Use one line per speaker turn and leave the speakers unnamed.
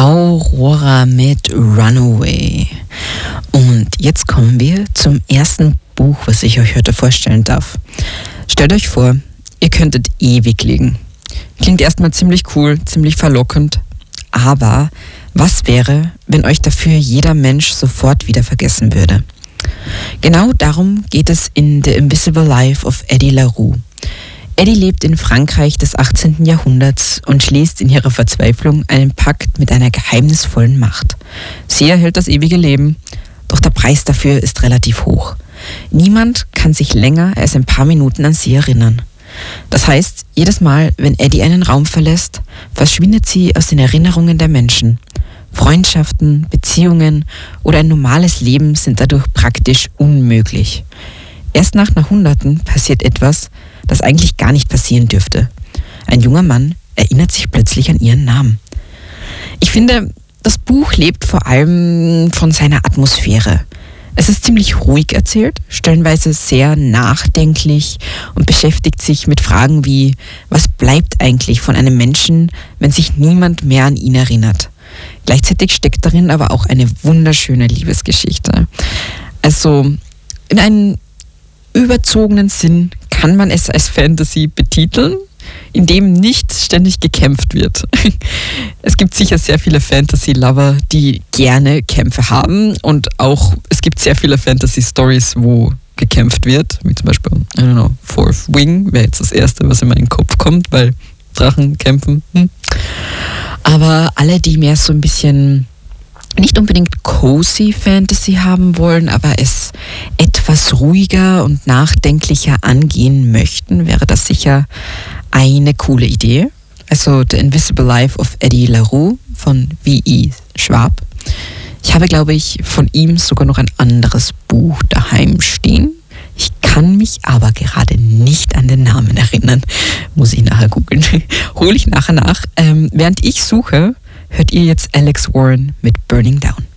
Aurora mit Runaway. Und jetzt kommen wir zum ersten Buch, was ich euch heute vorstellen darf. Stellt euch vor, ihr könntet ewig leben. Klingt erstmal ziemlich cool, ziemlich verlockend. Aber was wäre, wenn euch dafür jeder Mensch sofort wieder vergessen würde? Genau darum geht es in The Invisible Life of Eddie LaRue. Eddie lebt in Frankreich des 18. Jahrhunderts und schließt in ihrer Verzweiflung einen Pakt mit einer geheimnisvollen Macht. Sie erhält das ewige Leben, doch der Preis dafür ist relativ hoch. Niemand kann sich länger als ein paar Minuten an sie erinnern. Das heißt, jedes Mal, wenn Eddie einen Raum verlässt, verschwindet sie aus den Erinnerungen der Menschen. Freundschaften, Beziehungen oder ein normales Leben sind dadurch praktisch unmöglich. Erst nach Jahrhunderten passiert etwas, das eigentlich gar nicht passieren dürfte. Ein junger Mann erinnert sich plötzlich an ihren Namen. Ich finde, das Buch lebt vor allem von seiner Atmosphäre. Es ist ziemlich ruhig erzählt, stellenweise sehr nachdenklich und beschäftigt sich mit Fragen wie, was bleibt eigentlich von einem Menschen, wenn sich niemand mehr an ihn erinnert? Gleichzeitig steckt darin aber auch eine wunderschöne Liebesgeschichte. Also in einem überzogenen Sinn kann man es als Fantasy betiteln, in dem nicht ständig gekämpft wird. Es gibt sicher sehr viele Fantasy-Lover, die gerne Kämpfe haben, und auch es gibt sehr viele Fantasy-Stories, wo gekämpft wird, wie zum Beispiel, Fourth Wing wäre jetzt das erste, was in meinen Kopf kommt, weil Drachen kämpfen. Aber alle, die mehr so ein bisschen nicht unbedingt cozy Fantasy haben wollen, aber es etwas ruhiger und nachdenklicher angehen möchten, wäre das sicher eine coole Idee. Also The Invisible Life of Eddie LaRue von W.E. Schwab. Ich habe, glaube ich, von ihm sogar noch ein anderes Buch daheim stehen. Ich kann mich aber gerade nicht an den Namen erinnern. Muss ich nachher googeln. Hole ich nachher nach. Während ich suche, hört ihr jetzt Alex Warren mit Burning Down.